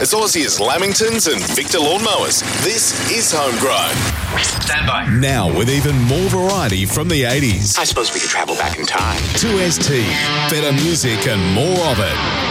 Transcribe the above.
as Aussie as Lamingtons and Victor Lawnmowers. This is Homegrown. Stand by. Now with even more variety from the 80s. I suppose we could travel back in time. 2ST, better music and more of it.